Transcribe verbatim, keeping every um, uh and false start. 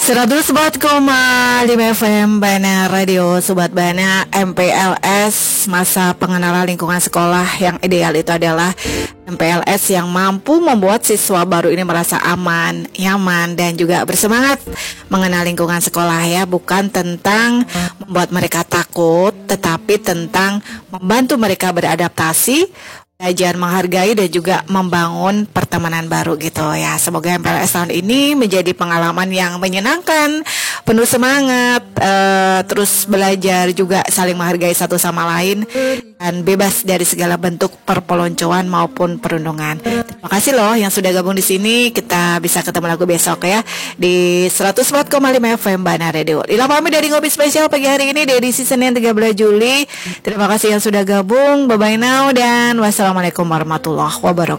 seratus empat koma lima F M Bana Radio. Sobat Bana, M P L S, masa pengenalan lingkungan sekolah yang ideal itu adalah M P L S yang mampu membuat siswa baru ini merasa aman, nyaman, dan juga bersemangat mengenal lingkungan sekolah ya. Bukan tentang membuat mereka takut, tetapi tentang membantu mereka beradaptasi, belajar menghargai, dan juga membangun pertemanan baru gitu ya. Semoga M P L S tahun ini menjadi pengalaman yang menyenangkan, penuh semangat, uh, terus belajar juga saling menghargai satu sama lain, dan bebas dari segala bentuk perpeloncoan maupun perundungan. Terima kasih loh yang sudah gabung di sini. Kita bisa ketemu lagi besok ya di seratus empat koma lima F M Bana Radio. Inilah pamit dari Ngopi Spesial pagi hari ini di edisi Senin tiga belas Juli. Terima kasih yang sudah gabung. Bye bye now dan wassalamualaikum warahmatullahi wabarakatuh.